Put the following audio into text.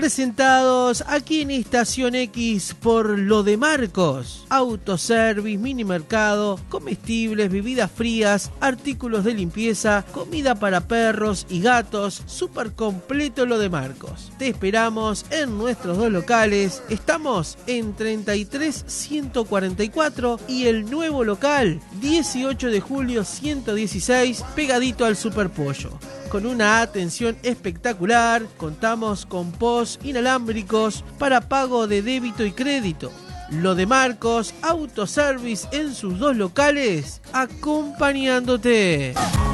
Presentados aquí en Estación X por Lo de Marcos. Autoservice, mini mercado, comestibles, bebidas frías, artículos de limpieza, comida para perros y gatos. Súper completo Lo de Marcos. Te esperamos en nuestros dos locales. Estamos en 33.144 y el nuevo local 18 de julio 116, pegadito al Superpollo. Con una atención espectacular, contamos con POS inalámbricos para pago de débito y crédito. Lo de Marcos Autoservice en sus dos locales, acompañándote.